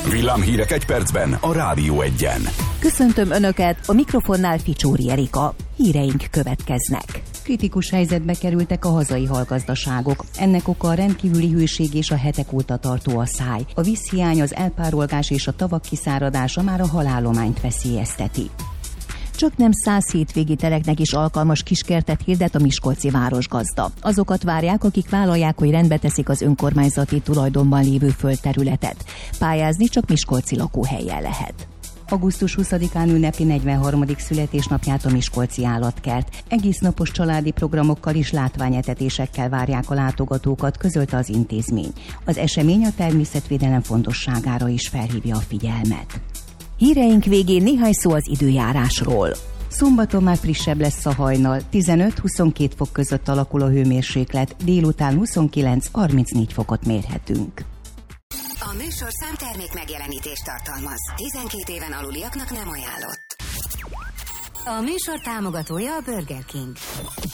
Villámhírek egy percben a Rádió Egyen. Köszöntöm Önöket, a mikrofonnál Ficsóri Erika. Híreink következnek. Kritikus helyzetbe kerültek a hazai halgazdaságok. Ennek oka a rendkívüli hőség és a hetek óta tartó asszály. A vízhiány, az elpárolgás és a tavak kiszáradása már a halállományt veszélyezteti. Csak nem 100 hétvégi teleknek is alkalmas kiskertet hirdet a miskolci városgazda. Azokat várják, akik vállalják, hogy rendbe teszik az önkormányzati tulajdonban lévő földterületet. Pályázni csak miskolci lakóhelyen lehet. Augusztus 20-án ünnepi 43. születésnapját a miskolci állatkert. Egész napos családi programokkal és látványetetésekkel várják a látogatókat, közölte az intézmény. Az esemény a természetvédelem fontosságára is felhívja a figyelmet. Híreink végén néhány szó az időjárásról. Szombaton már frissebb lesz a hajnal, 15-22 fok között alakul a hőmérséklet, délután 29-34 fokot mérhetünk. A műsorszám termék megjelenítést tartalmaz. 12 éven aluliaknak nem ajánlott. A műsor támogatója a Burger King.